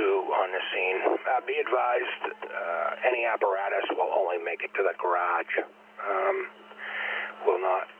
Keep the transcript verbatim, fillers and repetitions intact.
two on the scene. Uh, be advised, uh, any apparatus will only make it to the garage. Um, will not